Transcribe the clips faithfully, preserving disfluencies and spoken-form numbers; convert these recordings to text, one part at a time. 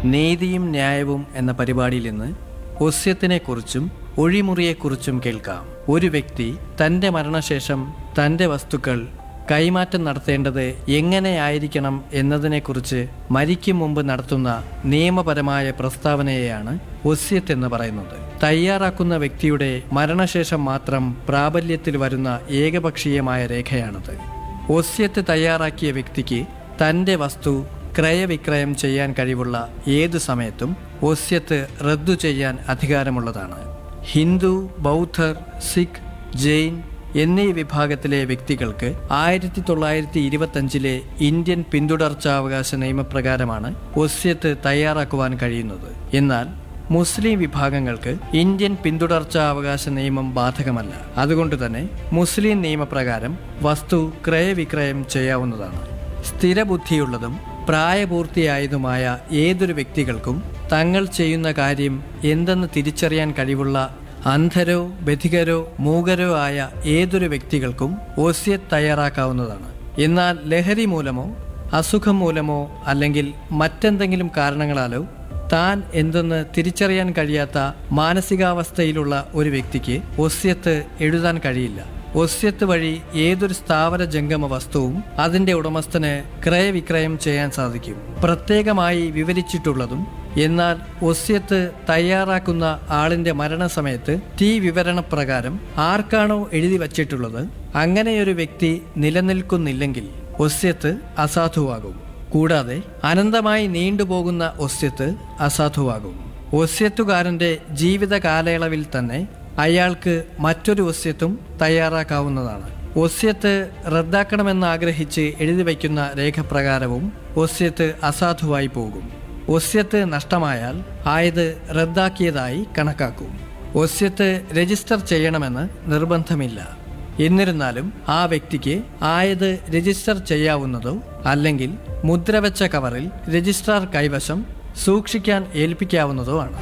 നീതിയും ന്യായവും എന്ന പരിപാടിയിൽ നിന്ന് ഒസ്യത്തിനെക്കുറിച്ചും ഒഴിമുറിയെക്കുറിച്ചും കേൾക്കാം. ഒരു വ്യക്തി തൻ്റെ മരണശേഷം തൻ്റെ വസ്തുക്കൾ കൈമാറ്റം നടത്തേണ്ടത് എങ്ങനെയായിരിക്കണം എന്നതിനെക്കുറിച്ച് മരിക്കും മുമ്പ് നടത്തുന്ന നിയമപരമായ പ്രസ്താവനയെയാണ് ഒസ്യത്ത് എന്ന് പറയുന്നത്. തയ്യാറാക്കുന്ന വ്യക്തിയുടെ മരണശേഷം മാത്രം പ്രാബല്യത്തിൽ വരുന്ന ഏകപക്ഷീയമായ രേഖയാണത്. ഒസ്യത്ത് തയ്യാറാക്കിയ വ്യക്തിക്ക് തൻ്റെ വസ്തു ക്രയവിക്രയം ചെയ്യാൻ കഴിവുള്ള ഏതു സമയത്തും ഒസ്യത്ത് റദ്ദു ചെയ്യാൻ അധികാരമുള്ളതാണ്. ഹിന്ദു, ബൗദ്ധർ, സിഖ്, ജെയിൻ എന്നീ വിഭാഗത്തിലെ വ്യക്തികൾക്ക് ആയിരത്തി തൊള്ളായിരത്തി ഇരുപത്തഞ്ചിലെ ഇന്ത്യൻ പിന്തുടർച്ചാവകാശ നിയമപ്രകാരമാണ് ഒസ്യത്ത് തയ്യാറാക്കുവാൻ കഴിയുന്നത്. എന്നാൽ മുസ്ലിം വിഭാഗങ്ങൾക്ക് ഇന്ത്യൻ പിന്തുടർച്ചാവകാശ നിയമം ബാധകമല്ല. അതുകൊണ്ട് തന്നെ മുസ്ലിം നിയമപ്രകാരം വസ്തു ക്രയവിക്രയം ചെയ്യാവുന്നതാണ്. സ്ഥിരബുദ്ധിയുള്ളതും പ്രായപൂർത്തിയായതുമായ ഏതൊരു വ്യക്തികൾക്കും തങ്ങൾ ചെയ്യുന്ന കാര്യം എന്തെന്ന് തിരിച്ചറിയാൻ കഴിവുള്ള അന്ധരോ ബധികരോ മൂകരോ ആയ ഏതൊരു വ്യക്തികൾക്കും ഒസ്യത്ത് തയ്യാറാക്കാവുന്നതാണ്. എന്നാൽ ലഹരി മൂലമോ അസുഖം മൂലമോ അല്ലെങ്കിൽ മറ്റെന്തെങ്കിലും കാരണങ്ങളാലോ താൻ എന്തെന്ന് തിരിച്ചറിയാൻ കഴിയാത്ത മാനസികാവസ്ഥയിലുള്ള ഒരു വ്യക്തിക്ക് ഒസ്യത്ത് എഴുതാൻ കഴിയില്ല. ഒസ്യത്ത് വഴി ഏതൊരു സ്ഥാവര ജംഗമ വസ്തുവും അതിൻ്റെ ഉടമസ്ഥന് ക്രയവിക്രയം ചെയ്യാൻ സാധിക്കും. പ്രത്യേകമായി വിവരിച്ചിട്ടുള്ളതും എന്നാൽ ഒസ്യത്ത് തയ്യാറാക്കുന്ന ആളിൻ്റെ മരണസമയത്ത് ഈ വിവരണപ്രകാരം ആർക്കാണോ എഴുതി വച്ചിട്ടുള്ളത് അങ്ങനെയൊരു വ്യക്തി നിലനിൽക്കുന്നില്ലെങ്കിൽ ഒസ്യത്ത് അസാധുവാകും. കൂടാതെ അനന്തമായി നീണ്ടുപോകുന്ന ഒസ്യത്ത് അസാധുവാകും. ഒസ്യത്തുകാരൻ്റെ ജീവിത കാലയളവിൽ തന്നെ അയാൾക്ക് മറ്റൊരു ഒസ്യത്തും തയ്യാറാക്കാവുന്നതാണ്. ഒസ്യത്ത് റദ്ദാക്കണമെന്ന് ആഗ്രഹിച്ച് എഴുതി വയ്ക്കുന്ന രേഖപ്രകാരവും ഒസ്യത്ത് അസാധുവായി പോകും. ഒസ്യത്ത് നഷ്ടമായാൽ ആയത് റദ്ദാക്കിയതായി കണക്കാക്കും. ഒസ്യത്ത് രജിസ്റ്റർ ചെയ്യണമെന്ന് നിർബന്ധമില്ല. എന്നിരുന്നാലും ആ വ്യക്തിക്ക് ആയത് രജിസ്റ്റർ ചെയ്യാവുന്നതോ അല്ലെങ്കിൽ മുദ്രവെച്ച കവറിൽ രജിസ്ട്രാർ കൈവശം സൂക്ഷിക്കാൻ ഏൽപ്പിക്കാവുന്നതോ ആണ്.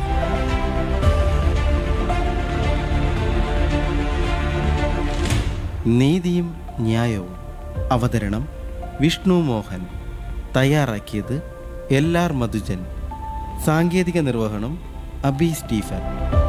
നീതിയും ന്യായവും. അവതരണം വിഷ്ണു മോഹൻ. തയ്യാറാക്കിയത് എൽ ആർ മധുജൻ. സാങ്കേതിക നിർവഹണം അബി സ്റ്റീഫൻ.